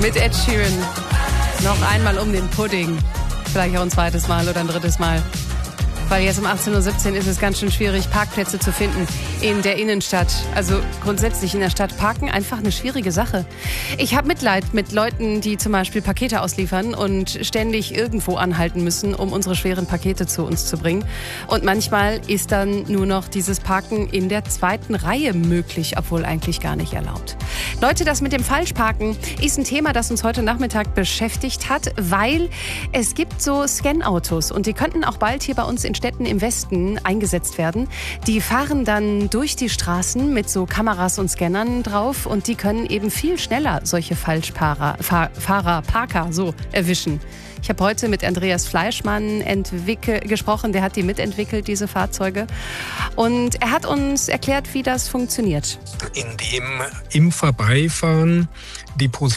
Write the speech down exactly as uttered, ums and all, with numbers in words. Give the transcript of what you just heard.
mit Ed Sheeran. Noch einmal um den Pudding. Vielleicht auch ein zweites Mal oder ein drittes Mal. Weil jetzt um achtzehn Uhr siebzehn ist es ganz schön schwierig, Parkplätze zu finden in der Innenstadt. Also grundsätzlich in der Stadt parken einfach eine schwierige Sache. Ich habe Mitleid mit Leuten, die zum Beispiel Pakete ausliefern und ständig irgendwo anhalten müssen, um unsere schweren Pakete zu uns zu bringen. Und manchmal ist dann nur noch dieses Parken in der zweiten Reihe möglich, obwohl eigentlich gar nicht erlaubt. Leute, das mit dem Falschparken ist ein Thema, das uns heute Nachmittag beschäftigt hat, weil es gibt so Scan-Autos und die könnten auch bald hier bei uns in Städten im Westen eingesetzt werden. Die fahren dann durch die Straßen mit so Kameras und Scannern drauf und die können eben viel schneller solche Falschfahrer, Fahr, Fahrer, Parker so erwischen. Ich habe heute mit Andreas Fleischmann entwickel, gesprochen, der hat die mitentwickelt, diese Fahrzeuge. Und er hat uns erklärt, wie das funktioniert. Indem im Vorbeifahren die Position